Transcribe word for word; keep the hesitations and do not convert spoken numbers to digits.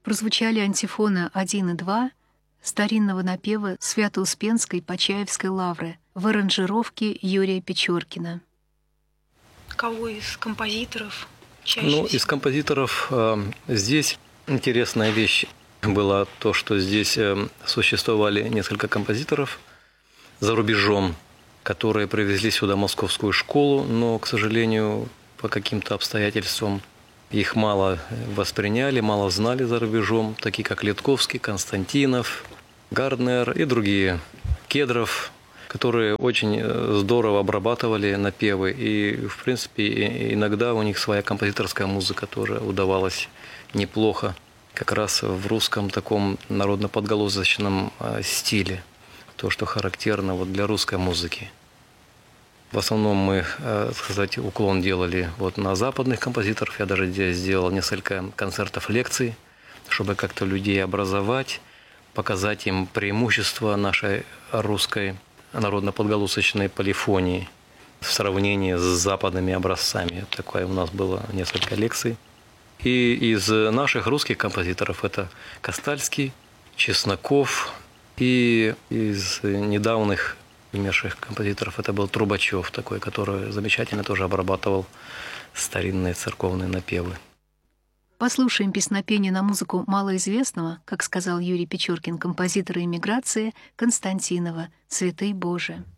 прозвучали антифоны один и два старинного напева Свято-Успенской Почаевской лавры в аранжировке Юрия Печоркина. Кого из композиторов чаще Ну, всего? из композиторов э, здесь интересная вещь была то, что здесь э, существовали несколько композиторов за рубежом, которые привезли сюда московскую школу, но, к сожалению, по каким-то обстоятельствам их мало восприняли, мало знали за рубежом, такие как Литковский, Константинов, Гарднер и другие, Кедров, которые очень здорово обрабатывали напевы. И, в принципе, иногда у них своя композиторская музыка тоже удавалась неплохо, как раз в русском таком народно-подголосочном стиле, то, что характерно вот для русской музыки. В основном мы, так сказать, уклон делали вот на западных композиторов. Я даже здесь сделал несколько концертов, лекций, чтобы как-то людей образовать, показать им преимущества нашей русской народно-подголосочной полифонии в сравнении с западными образцами. Такое у нас было несколько лекций. И из наших русских композиторов это Костальский, Чесноков, и из недавних умерших композиторов это был Трубачев, такой, который замечательно тоже обрабатывал старинные церковные напевы. Послушаем песнопение на музыку малоизвестного, как сказал Юрий Печоркин, композитора эмиграции Константинова «Святый Боже».